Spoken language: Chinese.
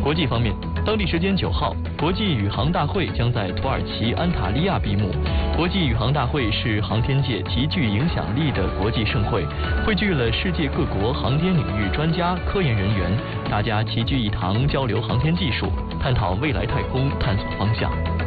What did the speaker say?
国际方面，当地时间9号，国际宇航大会将在土耳其安塔利亚闭幕。国际宇航大会是航天界极具影响力的国际盛会，汇聚了世界各国航天领域专家、科研人员，大家齐聚一堂，交流航天技术，探讨未来太空探索方向。